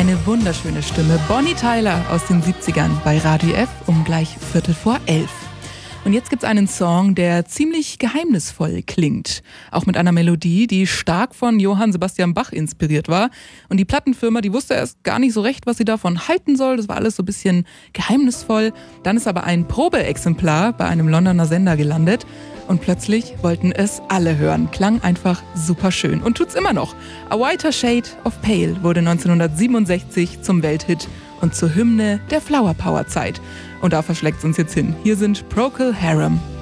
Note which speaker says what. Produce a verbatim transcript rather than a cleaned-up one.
Speaker 1: Eine wunderschöne Stimme. Bonnie Tyler aus den siebzigern bei Radio F um gleich Viertel vor elf. Und jetzt gibt's einen Song, der ziemlich geheimnisvoll klingt. Auch mit einer Melodie, die stark von Johann Sebastian Bach inspiriert war. Und die Plattenfirma, die wusste erst gar nicht so recht, was sie davon halten soll. Das war alles so ein bisschen geheimnisvoll. Dann ist aber ein Probeexemplar bei einem Londoner Sender gelandet. Und plötzlich wollten es alle hören. Klang einfach super schön. Und tut's immer noch. A Whiter Shade of Pale wurde neunzehnhundertsiebenundsechzig zum Welthit und zur Hymne der Flower Power Zeit. Und da verschlägt's uns jetzt hin. Hier sind Procol Harum.